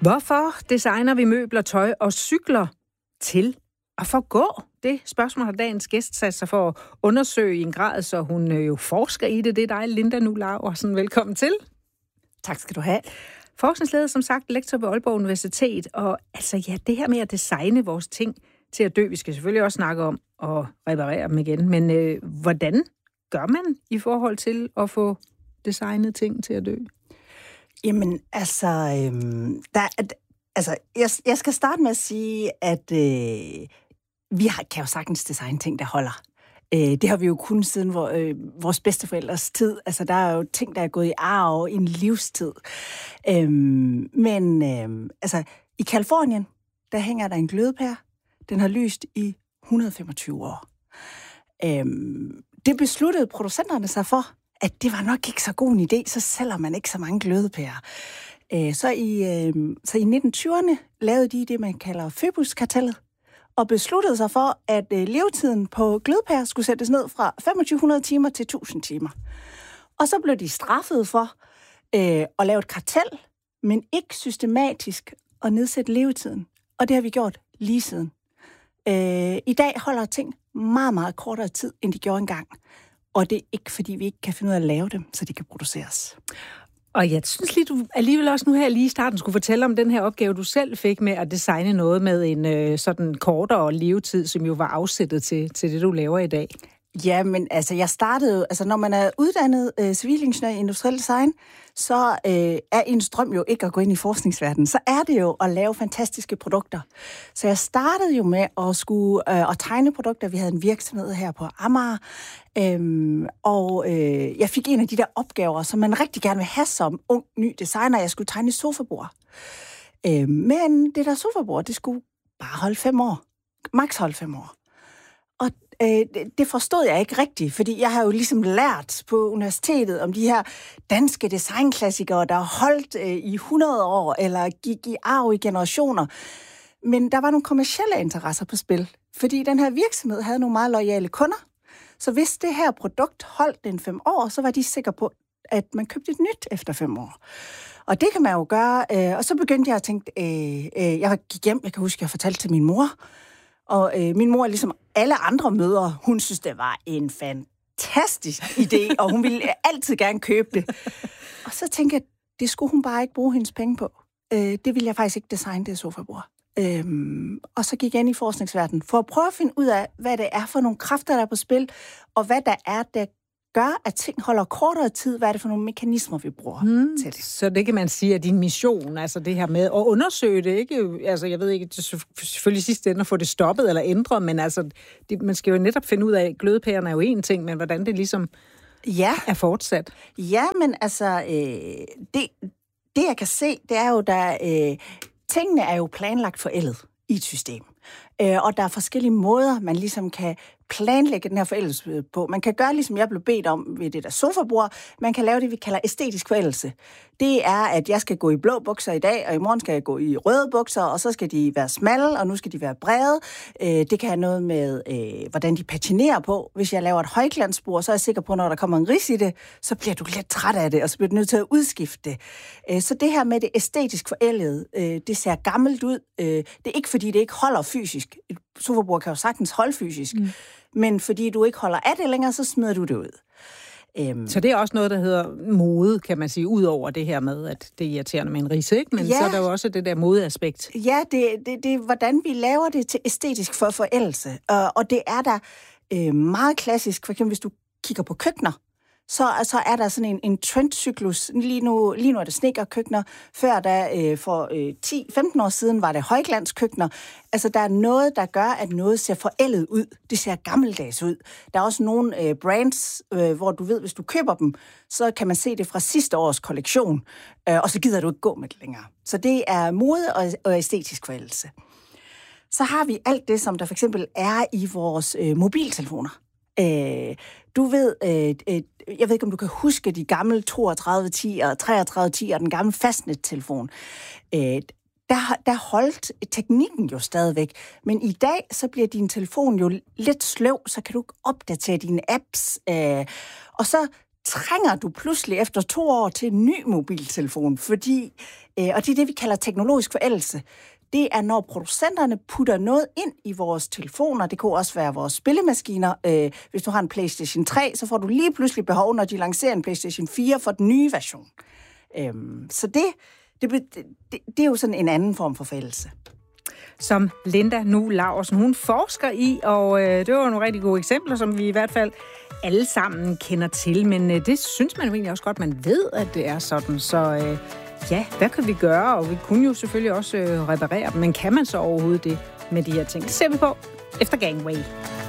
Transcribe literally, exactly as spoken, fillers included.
Hvorfor designer vi møbler, tøj og cykler til at forgå? Det spørgsmål har dagens gæst sat sig for at undersøge i en grad, så hun jo forsker i det. Det er dig, Linda Nu Laursen. Velkommen til. Tak skal du have. Forskningsleder, som sagt, lektor ved Aalborg Universitet. Og altså ja, det her med at designe vores ting til at dø, vi skal selvfølgelig også snakke om at reparere dem igen. Men øh, hvordan gør man i forhold til at få designet ting til at dø? Jamen, altså, øhm, der, altså jeg, jeg skal starte med at sige, at øh, vi har, kan jo sagtens designe ting, der holder. Øh, det har vi jo kun siden vor, øh, vores bedsteforældres tid. Altså, der er jo ting, der er gået i arv i en livstid. Øhm, men øh, altså, i Californien, der hænger der en glødepære. Den har lyst i et hundrede og femogtyve år. Øhm, det besluttede producenterne sig for, at det var nok ikke så god en idé, så sælger man ikke så mange glødepærer. Øh, så, i, øh, så i nitten tyverne lavede de det, man kalder Phoebus-kartellet, og besluttede sig for, at øh, levetiden på glødepærer skulle sættes ned fra femogtyve hundrede timer til tusind timer. Og så blev de straffet for øh, at lave et kartel, men ikke systematisk at nedsætte levetiden. Og det har vi gjort lige siden. Øh, I dag holder ting meget, meget kortere tid, end de gjorde engang. Og det er ikke, fordi vi ikke kan finde ud af at lave dem, så de kan produceres. Og jeg synes lige, du alligevel også nu her lige i starten skulle fortælle om den her opgave, du selv fik med at designe noget med en øh, sådan kortere levetid, som jo var afsættet til, til det, du laver i dag. Ja, men altså, jeg startede, altså når man er uddannet øh, civilingeniør i industriel design, så øh, er ens drøm jo ikke at gå ind i forskningsverdenen. Så er det jo at lave fantastiske produkter. Så jeg startede jo med at skulle øh, at tegne produkter. Vi havde en virksomhed her på Amager, øhm, og øh, jeg fik en af de der opgaver, som man rigtig gerne vil have som ung, ny designer. Jeg skulle tegne sofabord. Øh, men det der sofabord, det skulle bare holde fem år. Max holde fem år. Og øh, det forstod jeg ikke rigtigt, fordi jeg har jo ligesom lært på universitetet om de her danske designklassikere, der har holdt øh, i hundrede år, eller gik i arv i generationer. Men der var nogle kommercielle interesser på spil, fordi den her virksomhed havde nogle meget loyale kunder. Så hvis det her produkt holdt den fem år, så var de sikre på, at man købte et nyt efter fem år. Og det kan man jo gøre. Øh, og så begyndte jeg at tænke, øh, øh, jeg gik hjem, jeg kan huske, jeg fortalte til min mor, og øh, min mor, ligesom alle andre mødre, hun synes, det var en fantastisk idé, og hun ville altid gerne købe det. Og så tænkte jeg, det skulle hun bare ikke bruge hendes penge på. Øh, det ville jeg faktisk ikke designe, det sofabord. Øhm, og så gik jeg ind i forskningsverdenen for at prøve at finde ud af, hvad det er for nogle kræfter, der er på spil, og hvad der er, der gør, at ting holder kortere tid. Hvad er det for nogle mekanismer, vi bruger hmm. til det? Så det kan man sige, at din mission, altså det her med at undersøge det, ikke? Altså jeg ved ikke, det er selvfølgelig sidste ende at få det stoppet eller ændret, men altså det, man skal jo netop finde ud af, at glødepærerne er jo en ting, men hvordan det ligesom ja. er fortsat. Ja, men altså øh, det, det jeg kan se, det er jo, der øh, tingene er jo planlagt forældet i et system. Øh, og der er forskellige måder, man ligesom kan planlægge den her forældelse på. Man kan gøre, ligesom jeg blev bedt om ved det der sofabord. Man kan lave det, vi kalder æstetisk forældelse. Det er, at jeg skal gå i blå bukser i dag, og i morgen skal jeg gå i røde bukser, og så skal de være smalle, og nu skal de være brede. Øh, det kan have noget med, øh, hvordan de patinerer på. Hvis jeg laver et højglansbord, så er jeg sikker på, at når der kommer en ris i det, så bliver du lidt træt af det, og så bliver du nødt til at udskifte det. Øh, så det her med det æstetisk forældede, øh, det ser gammelt ud. Øh, det er ikke, fordi det ikke holder fysisk. Et sofabord kan jo sagtens holde fysisk. Mm. Men fordi du ikke holder af det længere, så smider du det ud. Øhm. Så det er også noget, der hedder mode, kan man sige, ud over det her med, at det er irriterende med en ris, ikke? Men ja. Så er der jo også det der modeaspekt. Ja, det er det, det, hvordan vi laver det til æstetisk for forældelse. Uh, og det er der uh, meget klassisk, for eksempel hvis du kigger på køkkener, så altså, er der sådan en, en trendcyklus. Lige nu, lige nu er det snedkerkøkkener. Før der øh, for øh, ti til femten år siden var det højglanskøkkener. Altså, der er noget, der gør, at noget ser forældet ud. Det ser gammeldags ud. Der er også nogle øh, brands, øh, hvor du ved, hvis du køber dem, så kan man se det fra sidste års kollektion, øh, og så gider du ikke gå med det længere. Så det er mode og, og æstetisk forældelse. Så har vi alt det, som der for eksempel er i vores øh, mobiltelefoner. Øh, du ved, øh, øh, jeg ved ikke, om du kan huske de gamle toogtredive ti og treogtredive ti og den gamle fastnettelefon. Øh, der, der holdt teknikken jo stadigvæk, men i dag så bliver din telefon jo lidt sløv, så kan du opdatere dine apps, øh, og så trænger du pludselig efter to år til en ny mobiltelefon, fordi, øh, og det er det, vi kalder teknologisk forældelse. Det er, når producenterne putter noget ind i vores telefoner. Det kunne også være vores spillemaskiner. Øh, hvis du har en PlayStation tre, så får du lige pludselig behov, når de lancerer en PlayStation fire for den nye version. Øh, så det, det, det, det er jo sådan en anden form for forældelse. Som Linda Nu Laursen, hun forsker i, og øh, det var nogle rigtig gode eksempler, som vi i hvert fald alle sammen kender til. Men øh, det synes man jo egentlig også godt, man ved, at det er sådan. Så øh, ja, hvad kan vi gøre? Og vi kunne jo selvfølgelig også øh, reparere dem, men kan man så overhovedet det med de her ting? Det ser vi på efter Gangway.